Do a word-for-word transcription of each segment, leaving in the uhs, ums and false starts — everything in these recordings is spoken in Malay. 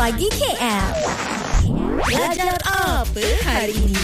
Pagi K L. Belajar apa hari ini?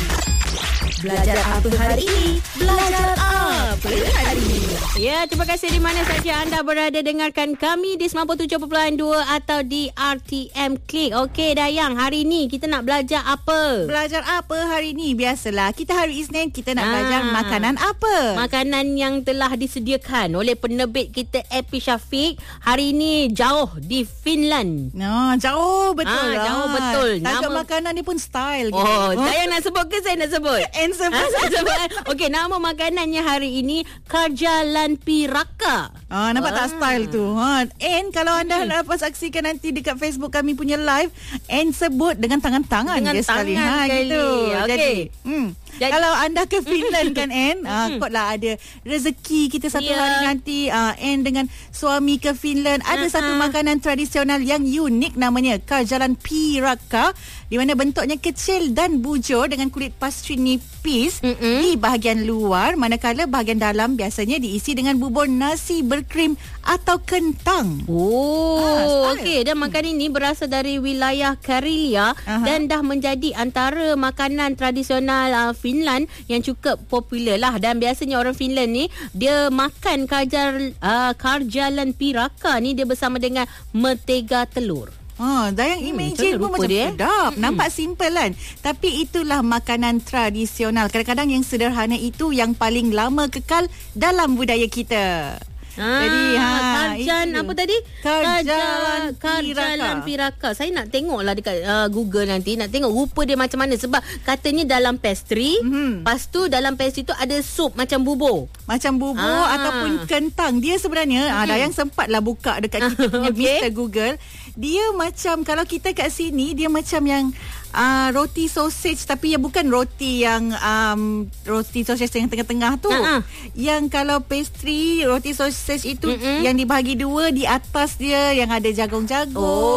Belajar apa hari ini? Belajar apa hari ini? Ya, terima kasih di mana saja anda berada dengarkan kami di sembilan puluh tujuh perpuluhan dua atau di R T M Click. Okey, Dayang, hari ni kita nak belajar apa? Belajar apa hari ni? Biasalah, kita hari Isnin kita nak Ah. belajar makanan apa? Makanan yang telah disediakan oleh penerbit kita Epi Syafiq. Hari ni jauh di Finland. No, jauh betul. Ah, lah. jauh betul. Tajuk Nama- makanan ni pun style gitu. Oh, Dayang nak sebut ke saya nak sebut? And sebut. Ah, saya sebut. Okey, nama makanannya hari ini Karjalan Piraka. Ah, nampak tak Ah. style tu? Ha. And kalau anda Hmm. dapat saksikan nanti dekat Facebook kami punya live, and sebut dengan tangan-tangan Dengan dia sekali. tangan Ha, sekali. gitu. Okey. Jadi, hmm. Jadi- kalau anda ke Finland kan, Anne, ah, kotlah ada rezeki kita satu Ya. hari nanti, ah, Anne dengan suami ke Finland. Ada Uh-uh. satu makanan tradisional yang unik namanya Karjalan Piraka, di mana bentuknya kecil dan bujur dengan kulit pastry nipis Mm-mm. di bahagian luar, manakala bahagian dalam biasanya diisi dengan bubur nasi berkrim atau kentang. Oh, Ah, style. okey. Dan makanan ini berasal dari wilayah Karelia Aha. dan dah menjadi antara makanan tradisional uh, Finland yang cukup popular lah. Dan biasanya orang Finland ni dia makan karjar, uh, Karjalan Piraka ni dia bersama dengan mentega telur. Ha, Dayang Hmm, imagine macam pun rupa macam dia, eh? sedap. Mm-mm. Nampak simple kan. Tapi itulah makanan tradisional. Kadang-kadang yang sederhana itu yang paling lama kekal dalam budaya kita. Ah, Jadi, ha, Karjan itu. apa tadi? Karjalan Karjalan Piraka. Piraka. Saya nak tengoklah dekat uh, Google nanti, nak tengok rupa dia macam mana sebab katanya dalam pastry, Mhm. lepas tu dalam pastry tu ada sup macam bubur. Macam bubur Ah. ataupun kentang. Dia sebenarnya hmm. ah, Dayang sempatlah buka dekat kita punya Okey. Mister Google. Dia macam, kalau kita kat sini, dia macam yang uh, roti sausage, tapi yang bukan roti yang um, roti sausage yang tengah-tengah tu. Ah, ah. Yang kalau pastry roti sausage itu Mm-mm. yang dibahagi dua, di atas dia yang ada jagung-jagung.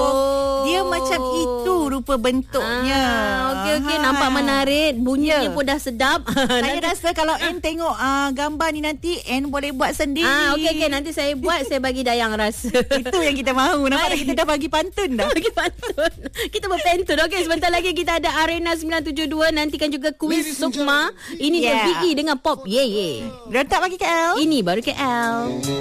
Oh. Dia macam itu rupa bentuknya. Ah, okey okey, Ha. nampak menarik. Bunyinya Ya. pun dah sedap. Saya rasa kalau Anne tengok uh, gambar ni nanti, Anne boleh buat sendiri. Ah, okey okey, nanti saya buat, saya bagi Dayang rasa. Itu yang kita mahu. Nampak tak, Baik. kita dah bagi pantun dah. Bagi pantun. Kita berpantun. Okey, sebentar lagi kita ada Arena sembilan tujuh dua, nantikan juga kuis Sukma. Ini Yeah. yeah. V E dengan Pop. Ye yeah, ye. Yeah. Letak bagi K L. Ini baru K L.